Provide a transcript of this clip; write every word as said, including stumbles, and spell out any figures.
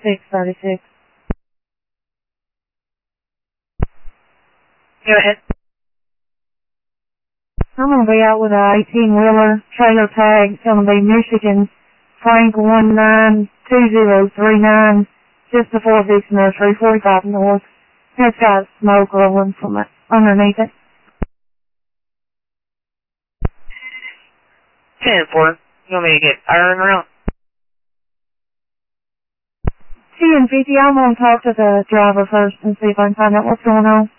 six thirty-six. Go ahead. I'm going to be out with a eighteen-wheeler, trailer tag. It's going to be Michigan, Frank one nine two zero three nine, just before Vic's Nursery, forty-five North. It's got smoke rolling from it underneath it. ten four. You want me to get iron around? ten fifty, I'm going to talk to the driver first and see if I can find out what's going on.